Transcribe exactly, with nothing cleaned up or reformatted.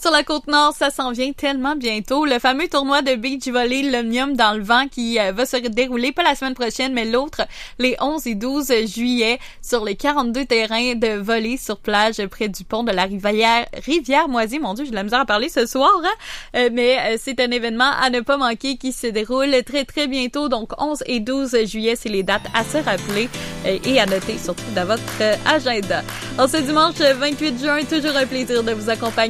Sur la Côte-Nord, ça s'en vient tellement bientôt. Le fameux tournoi de beach volley l'Omnium dans le vent qui euh, va se dérouler pas la semaine prochaine, mais l'autre, les onze et douze juillet, sur les quarante-deux terrains de volley sur plage près du pont de la rivière Rivière-Moisy. Mon Dieu, j'ai de la misère à parler ce soir, hein? Euh, mais euh, c'est un événement à ne pas manquer qui se déroule très très bientôt. Donc onze et douze juillet, c'est les dates à se rappeler euh, et à noter surtout dans votre euh, agenda. En ce dimanche vingt-huit juin, toujours un plaisir de vous accompagner